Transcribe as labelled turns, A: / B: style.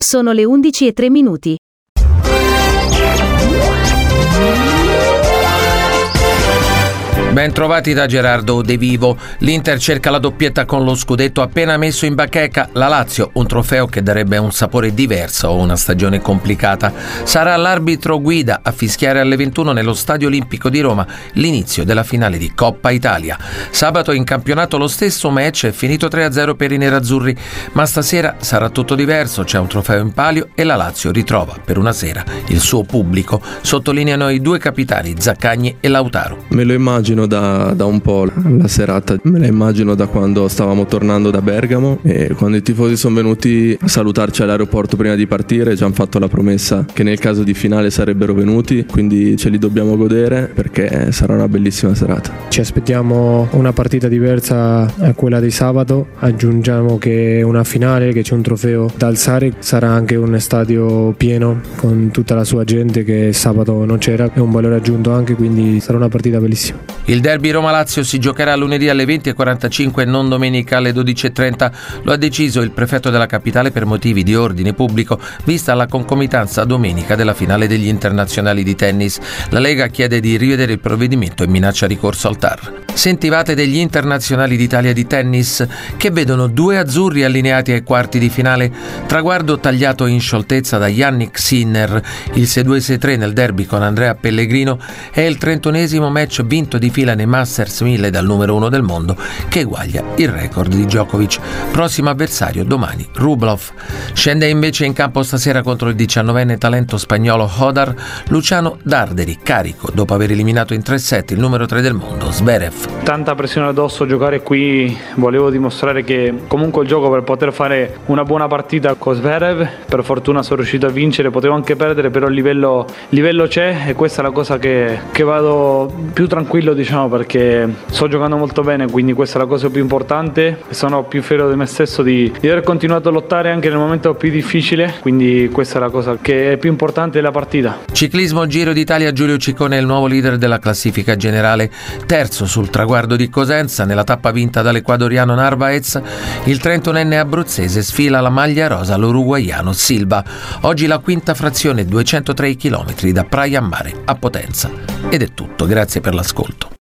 A: Sono le 11:03.
B: Ben trovati da Gerardo De Vivo. L'Inter cerca la doppietta con lo scudetto appena messo in bacheca. La Lazio, un trofeo che darebbe un sapore diverso a una stagione complicata. Sarà l'arbitro guida a fischiare alle 21 nello Stadio Olimpico di Roma l'inizio della finale di Coppa Italia. Sabato in campionato lo stesso match è finito 3-0 per i nerazzurri, ma stasera sarà tutto diverso. C'è un trofeo in palio e la Lazio ritrova per una sera il suo pubblico, sottolineano i due capitani Zaccagni e Lautaro.
C: Me lo immagino da un po' la serata, me la immagino da quando stavamo tornando da Bergamo e quando i tifosi sono venuti a salutarci all'aeroporto prima di partire. Ci hanno fatto la promessa che nel caso di finale sarebbero venuti, quindi ce li dobbiamo godere perché sarà una bellissima serata.
D: Ci aspettiamo una partita diversa a quella di sabato, aggiungiamo che è una finale, che c'è un trofeo da alzare, sarà anche un stadio pieno con tutta la sua gente che sabato non c'era, è un valore aggiunto anche, quindi sarà una partita bellissima.
B: Il derby Roma-Lazio si giocherà lunedì alle 20:45 e non domenica alle 12:30. Lo ha deciso il prefetto della capitale per motivi di ordine pubblico, vista la concomitanza domenica della finale degli internazionali di tennis. La Lega chiede di rivedere il provvedimento e minaccia ricorso al TAR. Sentivate degli internazionali d'Italia di tennis che vedono due azzurri allineati ai quarti di finale. Traguardo tagliato in scioltezza da Jannik Sinner. Il 6-2-6-3 nel derby con Andrea Pellegrino è il 31esimo match vinto di fila nei Masters 1000 dal numero 1 del mondo, che eguaglia il record di Djokovic. Prossimo avversario domani Rublev. Scende invece in campo stasera contro il 19enne talento spagnolo Hodar Luciano Darderi, carico dopo aver eliminato in 3 set il numero 3 del mondo Zverev.
E: Tanta pressione addosso, giocare qui, volevo dimostrare che comunque il gioco per poter fare una buona partita con Zverev. Per fortuna sono riuscito a vincere, potevo anche perdere, però il livello c'è e questa è la cosa che vado più tranquillo, diciamo, perché sto giocando molto bene, quindi questa è la cosa più importante. Sono più fiero di me stesso di aver continuato a lottare anche nel momento più difficile, quindi questa è la cosa che è più importante della partita.
B: Ciclismo Giro d'Italia, Giulio Ciccone è il nuovo leader della classifica generale, terzo sul traguardo di Cosenza. Nella tappa vinta dall'ecuadoriano Narvaez, il 31enne abruzzese sfila la maglia rosa all'uruguaiano Silva. Oggi la quinta frazione, 203 km da Praia a Mare a Potenza. Ed è tutto, grazie per l'ascolto.